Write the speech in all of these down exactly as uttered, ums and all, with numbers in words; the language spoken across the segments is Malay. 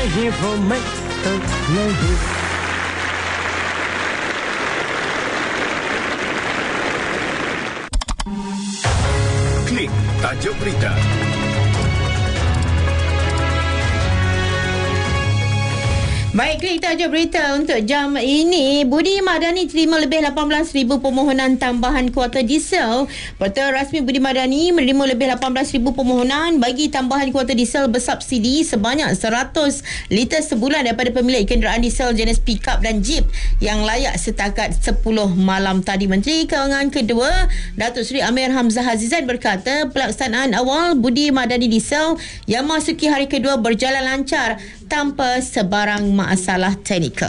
नहीं वो मैं तो नहीं. Klik tajuk berita. Baik, klik tajuk berita untuk jam ini. Budi Madani terima lebih lapan belas ribu permohonan tambahan kuota diesel. Portal rasmi Budi Madani menerima lebih lapan belas ribu permohonan bagi tambahan kuota diesel bersubsidi sebanyak seratus liter sebulan daripada pemilik kenderaan diesel jenis pick-up dan jeep yang layak setakat sepuluh malam tadi. Menteri Kewangan kedua, Datuk Seri Amir Hamzah Azizan berkata pelaksanaan awal Budi Madani diesel yang memasuki hari kedua berjalan lancar tanpa sebarang masalah teknikal.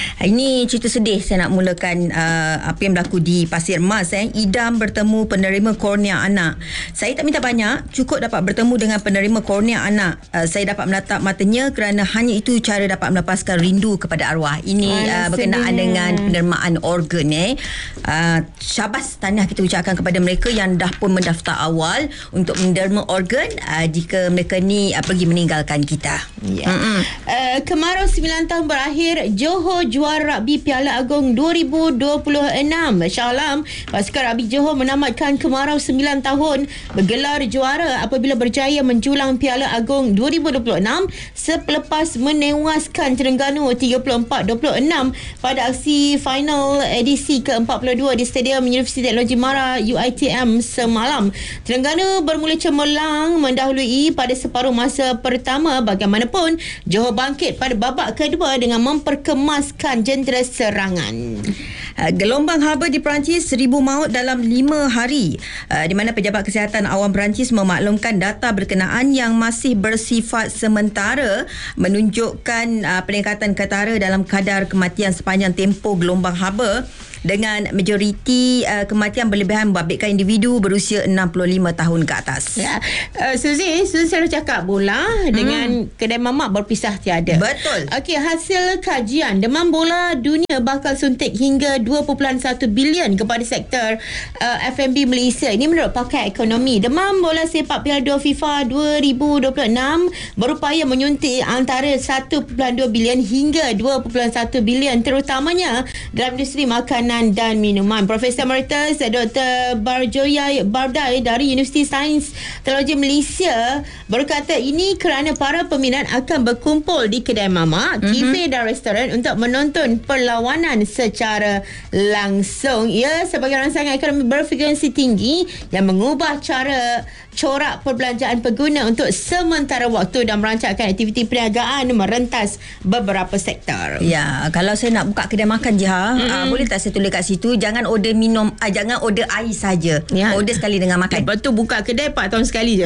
Ini cerita sedih saya nak mulakan uh, apa yang berlaku di Pasir Mas. Eh. Idam bertemu penerima kornea anak. Saya tak minta banyak, cukup dapat bertemu dengan penerima kornea anak. Uh, saya dapat menatap matanya kerana hanya itu cara dapat melepaskan rindu kepada arwah. Ini uh, berkenaan dengan penerimaan organ. Eh. Uh, syabas tahniah kita ucapkan kepada mereka yang dah pun mendaftar awal untuk menerima organ uh, jika mereka ni uh, pergi meninggalkan kita. Ya. Yeah. Uh, kemarau sembilan tahun berakhir, Johor juara rugby Piala Agong dua ribu dua puluh enam. Shah Alam, pasukan rugby Johor menamatkan kemarau sembilan tahun bergelar juara apabila berjaya menjulang Piala Agong dua ribu dua puluh enam selepas menewaskan Terengganu tiga puluh empat dua puluh enam pada aksi final edisi ke empat puluh dua di Stadium Universiti Teknologi Mara U I T M semalam. Terengganu bermula cemerlang mendahului pada separuh masa pertama. Bagaimanapun, Johor bangkit pada babak kedua dengan memperkemaskan jentera serangan. Uh, gelombang haba di Perancis, seribu maut dalam lima hari. Uh, di mana pejabat kesihatan awam Perancis memaklumkan data berkenaan yang masih bersifat sementara menunjukkan uh, peningkatan ketara dalam kadar kematian sepanjang tempoh gelombang haba, dengan majoriti uh, kematian berlebihan membabitkan individu berusia enam puluh lima tahun ke atas. Ya. Uh, Suzy, Suzy selalu cakap bola hmm. dengan kedai mamak berpisah tiada. Betul. Okey, hasil kajian demam bola dunia bakal suntik hingga dua perpuluhan satu bilion kepada sektor uh, F and B Malaysia. Ini menurut pakar ekonomi. Demam bola sepak Piala Dunia FIFA dua ribu dua puluh enam berupaya menyuntik antara satu perpuluhan dua bilion hingga dua perpuluhan satu bilion terutamanya dalam industri makanan dan minuman. Profesor Emeritus Doktor Barjoya Bardai dari Universiti Sains Teknologi Malaysia berkata ini kerana para peminat akan berkumpul di kedai mamak, mm-hmm. kafe dan restoran untuk menonton perlawanan secara langsung. Ia sebagai rangsangan ekonomi berfrekuensi tinggi yang mengubah cara corak perbelanjaan pengguna untuk sementara waktu dan merancangkan aktiviti perniagaan merentas beberapa sektor. Ya, kalau saya nak buka kedai makan je, mm-hmm. uh, boleh tak saya tulis kat situ jangan order minum, uh, jangan order air saja. Ya. Order sekali dengan makan. Lepas tu buka kedai empat tahun sekali je.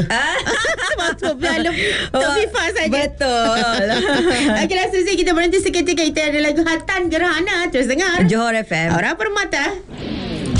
Waktu belum untuk FIFA saja. Betul. Okeylah Suzy, kita berhenti seketika. Kita ada lagu Hatan Gerhana. Terus dengar Johor F M. Orang Permata.